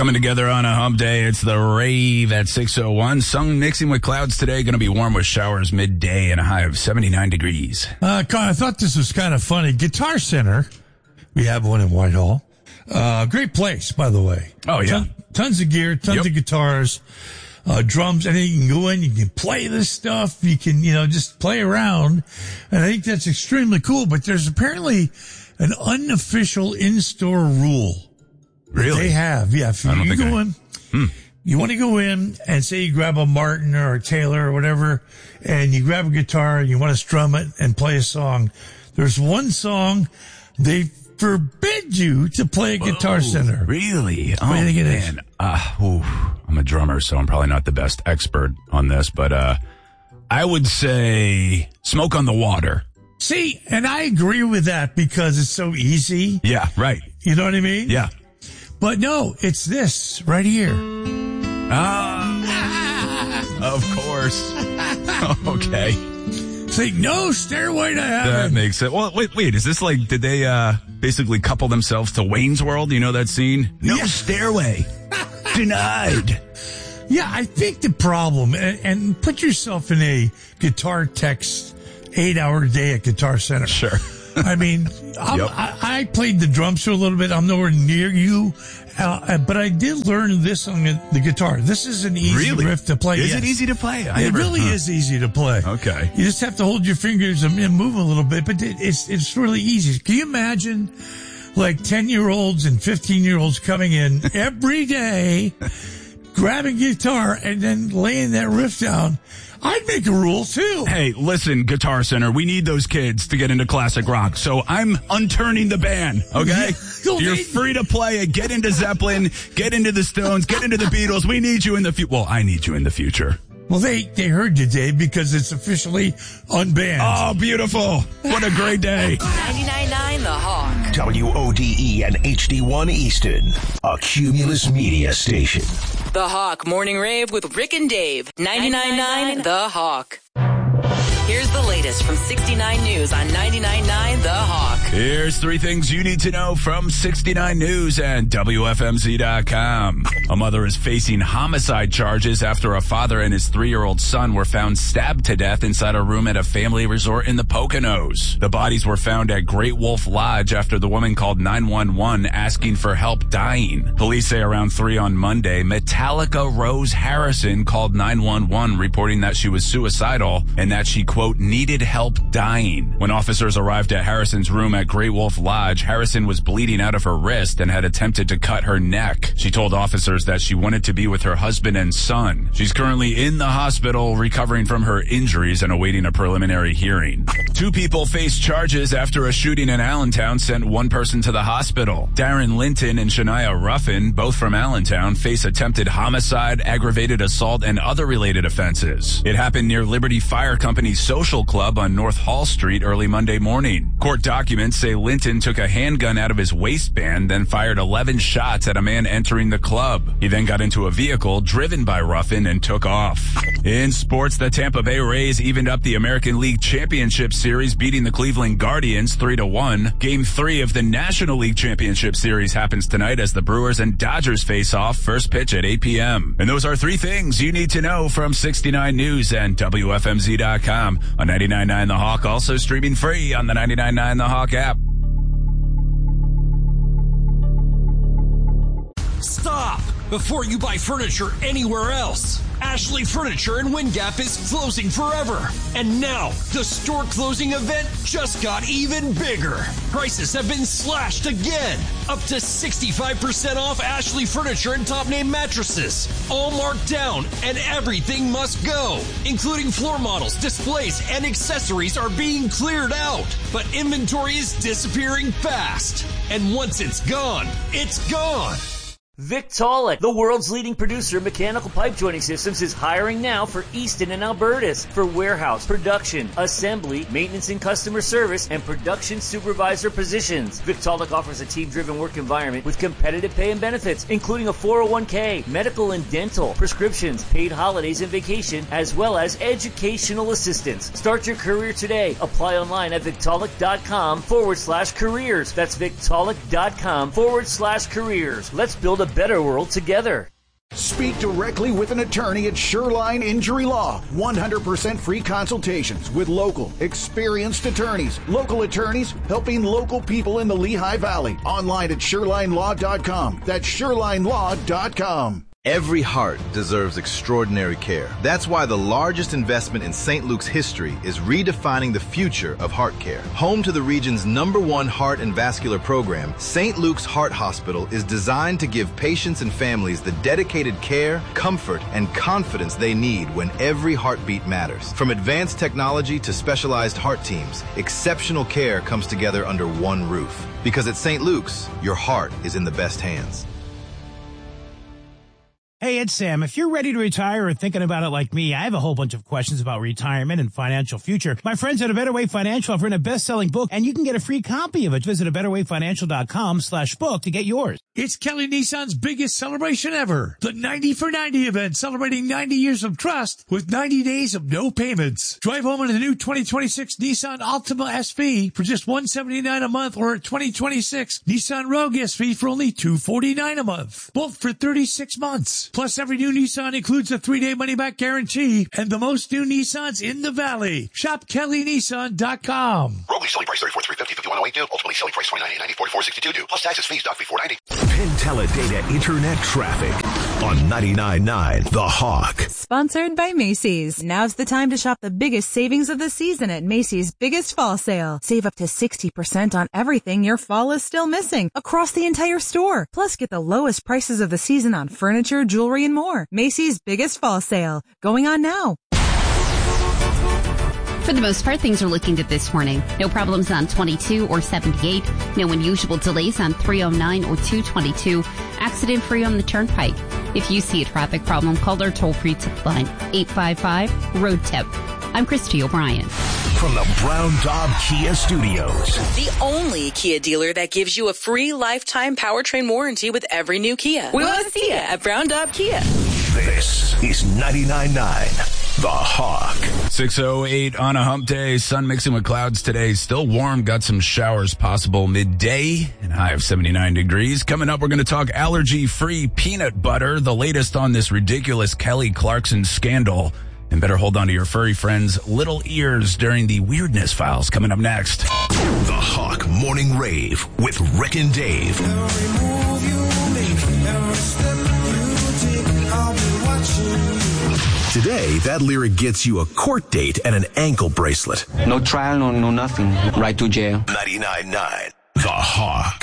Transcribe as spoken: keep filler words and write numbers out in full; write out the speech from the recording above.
coming together on a hump day. It's the rave at six oh one. Sun mixing with clouds today. Going to be warm with showers midday and a high of seventy-nine degrees. Uh, I thought this was kind of funny. Guitar Center. We have one in Whitehall. Uh, great place, by the way. Oh, yeah. Ton, tons of gear, tons Yep. of guitars, uh, drums. And you can go in, you can play this stuff. You can, you know, just play around. And I think that's extremely cool. But there's apparently an unofficial in-store rule. Really? They have, yeah. If I don't you think go I- in, Hmm. you want to go in and say you grab a Martin or a Taylor or whatever, and you grab a guitar and you want to strum it and play a song. There's one song they forbid you to play at Guitar Oh, Center. Really? Oh, do you think it is? man. Uh, ooh, I'm a drummer, so I'm probably not the best expert on this, but uh, I would say Smoke on the Water. See, and I agree with that because it's so easy. Yeah, right. You know what I mean? Yeah. But no, it's this right here. Ah, of course. Okay. Say, no Stairway to That Heaven. makes it. Well, wait, wait. Is this like, did they uh, basically couple themselves to Wayne's World? You know that scene? No Yeah. stairway. Denied. Yeah, I think the problem, and, and put yourself in a guitar tech's eight-hour day at Guitar Center. Sure. I mean, I'm, Yep. I, I played the drums for a little bit. I'm nowhere near you, uh, but I did learn this on the, the guitar. This is an easy Really? riff to play. Is yes. it easy to play? I It never- really huh. is easy to play. Okay. You just have to hold your fingers and, and move a little bit, but it, it's it's really easy. Can you imagine, like ten-year-olds and fifteen-year-olds coming in every day, grabbing guitar and then laying that riff down? I'd make a rule too. Hey, listen, Guitar Center, we need those kids to get into classic rock. So I'm unturning the band, okay? Yeah. You're free to play it. Get into Zeppelin, get into the Stones, get into the Beatles. We need you in the future. Well, I need you in the future. Well, they, they heard you, Dave, because it's officially unbanned. Oh, beautiful. What a great day. ninety-nine point nine The Hawk. W O D E and H D one Easton, a Cumulus media station. The Hawk Morning Rave with Rick and Dave. ninety-nine point nine The Hawk. Here's the latest from sixty-nine News on ninety-nine point nine The Hawk. Here's three things you need to know from sixty-nine News and W F M Z dot com. A mother is facing homicide charges after a father and his three-year-old son were found stabbed to death inside a room at a family resort in the Poconos. The bodies were found at Great Wolf Lodge after the woman called nine one one asking for help dying. Police say around three on Monday, Metallica Rose Harrison called nine one one reporting that she was suicidal and that she, quote, needed help dying. When officers arrived at Harrison's room at Great Wolf Lodge, Harrison was bleeding out of her wrist and had attempted to cut her neck. She told officers that she wanted to be with her husband and son. She's currently in the hospital recovering from her injuries and awaiting a preliminary hearing. Two people face charges after a shooting in Allentown sent one person to the hospital. Darren Linton and Shania Ruffin, both from Allentown, face attempted homicide, aggravated assault, and other related offenses. It happened near Liberty Fire Company's Social Club on North Hall Street early Monday morning. Court documents say Linton took a handgun out of his waistband, then fired eleven shots at a man entering the club. He then got into a vehicle driven by Ruffin and took off. In sports, the Tampa Bay Rays evened up the American League Championship Series, beating the Cleveland Guardians three to one. Game three of the National League Championship Series happens tonight as the Brewers and Dodgers face off, first pitch at eight p.m. And those are three things you need to know from sixty-nine News and W F M Z dot com. On ninety-nine point nine The Hawk, also streaming free on the ninety-nine point nine The Hawk app. Stop before you buy furniture anywhere else. Ashley Furniture in Wind Gap is closing forever. And now, the store closing event just got even bigger. Prices have been slashed again. Up to sixty-five percent off Ashley Furniture and top name mattresses. All marked down and everything must go. Including floor models, displays, and accessories are being cleared out. But inventory is disappearing fast. And once it's gone, it's gone. Victaulic, the world's leading producer of mechanical pipe joining systems, is hiring now for Easton and Albertus for warehouse, production, assembly, maintenance and customer service, and production supervisor positions. Victaulic offers a team-driven work environment with competitive pay and benefits, including a four oh one k, medical and dental, prescriptions, paid holidays and vacation, as well as educational assistance. Start your career today. Apply online at Victaulic.com forward slash careers. That's Victaulic.com forward slash careers. Let's build a a better world together. Speak directly with an attorney at Shoreline Injury Law. one hundred percent free consultations with local, experienced attorneys. Local attorneys helping local people in the Lehigh Valley. Online at shoreline law dot com. That's shoreline law dot com. Every heart deserves extraordinary care. That's why the largest investment in Saint Luke's history is redefining the future of heart care. Home to the region's number one heart and vascular program, Saint Luke's Heart Hospital is designed to give patients and families the dedicated care, comfort, and confidence they need when every heartbeat matters. From advanced technology to specialized heart teams, exceptional care comes together under one roof. Because at Saint Luke's, your heart is in the best hands. Hey, it's Sam. If you're ready to retire or thinking about it like me, I have a whole bunch of questions about retirement and financial future. My friends at A Better Way Financial have written a best-selling book, and you can get a free copy of it. Visit a better way financial dot com slash book to get yours. It's Kelly Nissan's biggest celebration ever. The ninety for ninety event, celebrating ninety years of trust with ninety days of no payments. Drive home in a new twenty twenty-six Nissan Altima S V for just one hundred seventy-nine dollars a month, or a twenty twenty-six Nissan Rogue S V for only two hundred forty-nine dollars a month. Both for thirty-six months. Plus, every new Nissan includes a three-day money-back guarantee and the most new Nissans in the Valley. Shop Kelly Nissan dot com. Rogue selling price thirty-four thousand three hundred fifty dollars, fifty-one thousand eight hundred two. Ultimately selling price twenty-nine thousand eight hundred ninety, forty-four thousand sixty-two due. Plus taxes, fees, doc fee four hundred ninety. Pentella Data Internet Traffic on ninety-nine point nine The Hawk. Sponsored by Macy's. Now's the time to shop the biggest savings of the season at Macy's Biggest Fall Sale. Save up to sixty percent on everything your fall is still missing across the entire store. Plus, get the lowest prices of the season on furniture, jewelry, and more. Macy's Biggest Fall Sale. Going on now. For the most part, things are looking good this morning. No problems on twenty-two or seventy-eight. No unusual delays on three oh nine or two twenty-two. Accident-free on the Turnpike. If you see a traffic problem, call our toll-free tip line, eight five five, road tip. I'm Christy O'Brien. From the Brown Daub Kia Studios. The only Kia dealer that gives you a free lifetime powertrain warranty with every new Kia. We want to see you at Brown Daub Kia. This is ninety-nine point nine The Hawk. six oh eight on a hump day. Sun mixing with clouds today. Still warm. Got some showers possible midday and high of seventy-nine degrees. Coming up, we're going to talk allergy-free peanut butter, the latest on this ridiculous Kelly Clarkson scandal. And better hold on to your furry friends' little ears during the Weirdness Files coming up next. The Hawk Morning Rave with Rick and Dave. Every move you make, every step you take, I'll be watching. Today, that lyric gets you a court date and an ankle bracelet. No trial, no, no nothing. Right to jail. ninety-nine point nine The Hawk.